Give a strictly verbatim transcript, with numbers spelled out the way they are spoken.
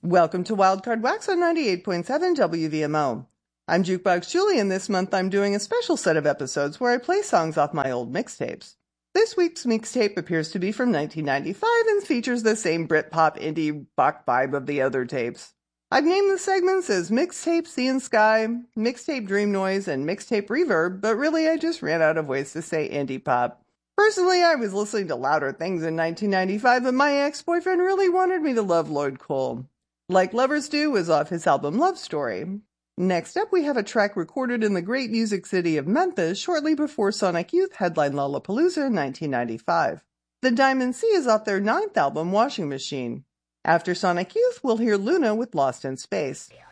Welcome to Wildcard Wax on ninety-eight point seven W V M O. I'm Jukebox Julie, and this month I'm doing a special set of episodes where I play songs off my old mixtapes. This week's mixtape appears to be from nineteen ninety-five and features the same Britpop indie rock vibe of the other tapes. I've named the segments as Mixtape Sea and Sky, Mixtape Dream Noise, and Mixtape Reverb, but really I just ran out of ways to say indie pop. Personally, I was listening to louder things in nineteen ninety-five, but my ex-boyfriend really wanted me to love Lloyd Cole. Like Lovers Do was off his album Love Story. Next up, we have a track recorded in the great music city of Memphis shortly before Sonic Youth headlined Lollapalooza in nineteen ninety-five. The Diamond Sea is off their ninth album, Washing Machine. After Sonic Youth, we'll hear Luna with Lost in Space.